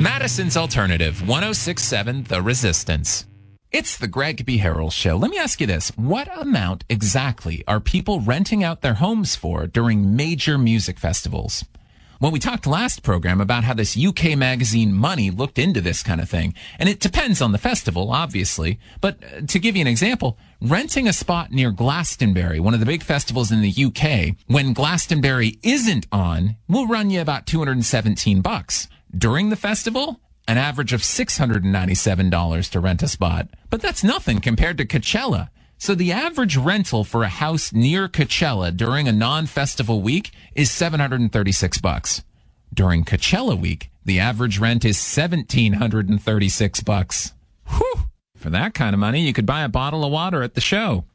Madison's Alternative, 106.7 The Resistance. It's the Greg B. Harrell Show. Let me ask you this. What amount exactly are people renting out their homes for during major music festivals? Well, we talked last program about how this UK magazine Money looked into this kind of thing. And it depends on the festival, obviously. But to give you an example, renting a spot near Glastonbury, one of the big festivals in the UK, when Glastonbury isn't on, will run you about $217. During the festival, an average of $697 to rent a spot. But that's nothing compared to Coachella. So the average rental for a house near Coachella during a non-festival week is $736. During Coachella week, the average rent is $1,736. Whew! For that kind of money, you could buy a bottle of water at the show.